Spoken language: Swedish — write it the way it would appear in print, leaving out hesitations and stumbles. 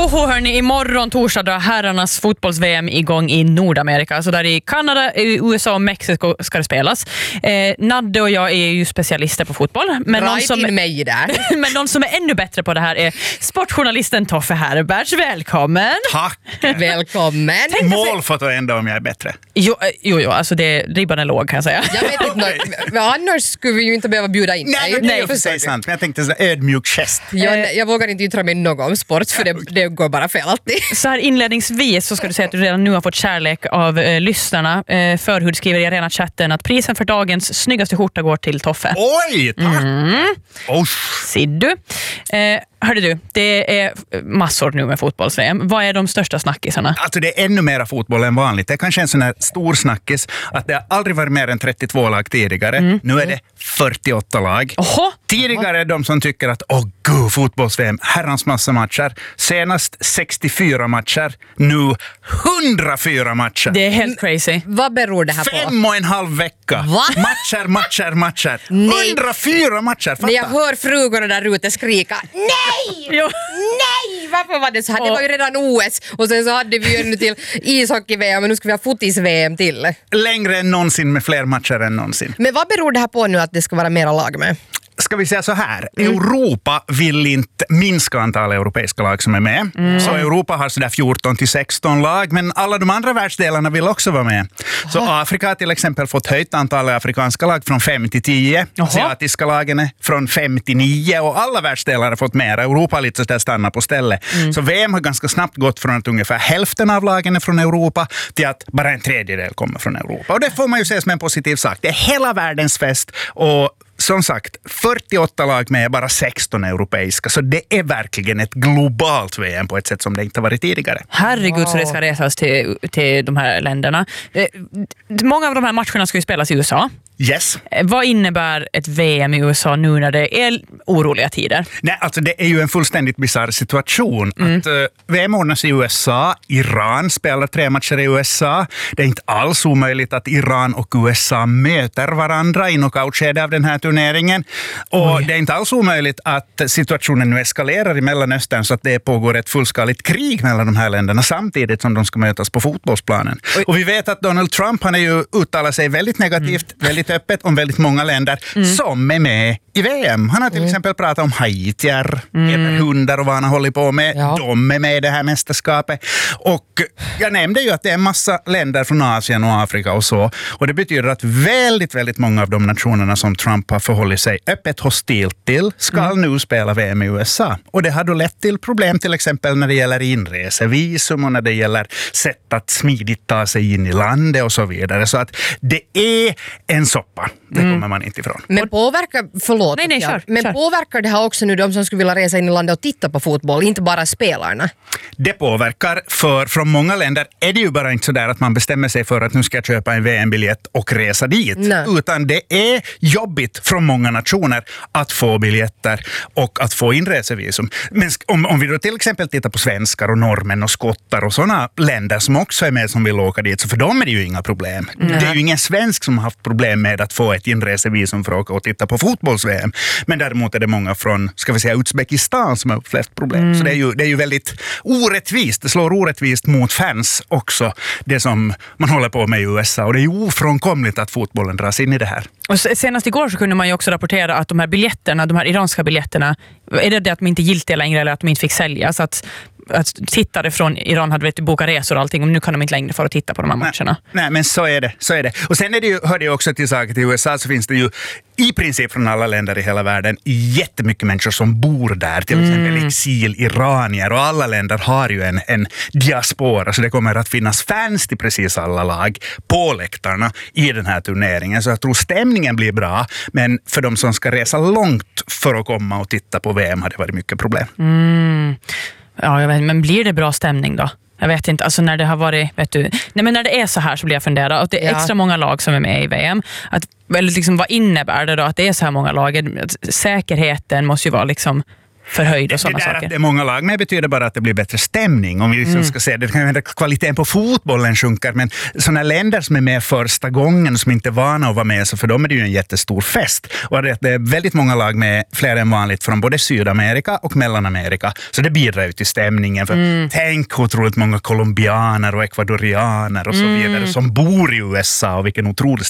Joho hörni, imorgon torsdag drar herrarnas fotbolls-VM igång i Nordamerika. Alltså där i Kanada, USA och Mexiko ska det spelas. Nadde och jag är ju specialister på fotboll. Men någon som är ännu bättre på det här är sportjournalisten Toffe Herberts. Välkommen! Tack! Välkommen! Målfoto ändå om jag är bättre. Jo, alltså ribban är låg kan jag säga. Jag vet inte, annars skulle vi ju inte behöva bjuda in dig. Nej, för sig sant. Men jag tänkte så ödmjuk gest. Jag vågar inte yttra mig något om sport för det går bara fel alltid. Så här inledningsvis så ska du säga att du redan nu har fått kärlek av lyssnarna. Förhud skriver i Arena-chatten att prisen för dagens snyggaste skjorta går till Toffe. Oj, tack! Ser du? Hörde du, det är massor nu med fotbolls-VM. Vad är de största snackisarna? Alltså det är ännu mera fotboll än vanligt. Det är kanske en sån här stor snackis att det har aldrig varit mer än 32 lag tidigare. Nu är det 48 lag. Oho. Tidigare är de som tycker att fotbolls-VM, herrans massa matcher. Senast 64 matcher, nu 104 matcher. Det är helt crazy. Vad beror det här på? 5,5 vecka. Va? Matcher. 104 matcher, fatta. När jag hör frugorna där ute skrika nej! Nej! Varför var det så här? Det var ju redan OS och sen så hade vi ju nu till ishockey-VM men nu ska vi ha fotis-VM till. Längre än någonsin med fler matcher än någonsin. Men vad beror det här på nu att det ska vara mera lag med? Ska vi säga så här, Europa vill inte minska antal europeiska lag som är med. Så Europa har sådär 14-16 lag, men alla de andra världsdelarna vill också vara med. Så Afrika har till exempel fått höjt antal afrikanska lag från 5 till 10. Asiatiska lagen är från 5 till 9 och alla världsdelar har fått mer. Europa har lite sådär stannat på stället. Så VM har ganska snabbt gått från att ungefär hälften av lagen är från Europa till att bara en tredjedel kommer från Europa. Och det får man ju se som en positiv sak. Det är hela världens fest och som sagt, 48 lag med bara 16 europeiska. Så det är verkligen ett globalt VM på ett sätt som det inte varit tidigare. Herregud, så det ska resas till de här länderna. Många av de här matcherna ska ju spelas i USA. Yes. Vad innebär ett VM i USA nu när det är oroliga tider? Nej, alltså det är ju en fullständigt bizarr situation. Att VM ordnas i USA, Iran spelar 3 matcher i USA. Det är inte alls omöjligt att Iran och USA möter varandra i knockoutskede av den här turneringen. Och det är inte alls omöjligt att situationen nu eskalerar i Mellanöstern så att det pågår ett fullskaligt krig mellan de här länderna samtidigt som de ska mötas på fotbollsplanen. Och vi vet att Donald Trump, han är ju uttalat sig väldigt negativt, väldigt öppet om väldigt många länder som är med i VM. Han har till exempel pratat om haitier, hundar och vad han har hållit på med. Ja. De är med i det här mästerskapet. Och jag nämnde ju att det är en massa länder från Asien och Afrika och så. Och det betyder att väldigt, väldigt många av de nationerna som Trump har förhållit sig öppet hostilt till ska nu spela VM i USA. Och det har då lett till problem till exempel när det gäller inresevisum och när det gäller sätt att smidigt ta sig in i landet och så vidare. Så att det är en soppa. Det kommer man inte ifrån. Men påverkar det här också nu de som skulle vilja resa in i landet och titta på fotboll, inte bara spelarna? Det påverkar, för från många länder är det ju bara inte så där att man bestämmer sig för att nu ska jag köpa en VM-biljett och resa dit. Nej. Utan det är jobbigt från många nationer att få biljetter och att få inresevisum. Men om vi då till exempel tittar på svenskar och norrmän och skottar och sådana länder som också är med som vill åka dit, så för dem är det ju inga problem. Nej. Det är ju ingen svensk som har haft problem med att få ett inresevisum för att åka och titta på fotbolls-VM. Men däremot är det många från, ska vi säga, Uzbekistan som har flest problem. Så det är ju väldigt orättvist. Det slår orättvist mot fans också, det som man håller på med i USA. Och det är ju ofrånkomligt att fotbollen dras in i det här. Och senast igår så kunde man ju också rapportera att de här biljetterna, de här iranska biljetterna, är det att de inte är giltiga längre eller att de inte fick säljas? Att tittare från Iran hade bokat resor och allting och nu kan de inte längre få att titta på de här matcherna. Nej, men så är det. Och sen är det ju, hörde jag också till saker till USA, så finns det ju i princip från alla länder i hela världen jättemycket människor som bor där, till exempel exil-iranier, och alla länder har ju en diaspora, så det kommer att finnas fans till precis alla lag på läktarna i den här turneringen. Så jag tror stämningen blir bra, men för de som ska resa långt för att komma och titta på VM har det varit mycket problem. Ja, jag vet, men blir det bra stämning då? Jag vet inte, alltså när det har varit, men när det är så här så blir jag fundera att det är extra många lag som är med i VM. Eller liksom, vad innebär det då att det är så här många lag? Säkerheten måste ju vara liksom förhöjd och sådana det saker. Att det är många lag med betyder bara att det blir bättre stämning. Om vi liksom ska säga det kan hända att kvaliteten på fotbollen sjunker, men sådana länder som är med första gången som inte är vana att vara med, så för dem är det ju en jättestor fest. Och det är väldigt många lag med, fler än vanligt, från både Sydamerika och Mellanamerika. Så det bidrar ju till stämningen. För tänk hur otroligt många colombianer och ekvadorianer och så vidare som bor i USA, och vilken otrolig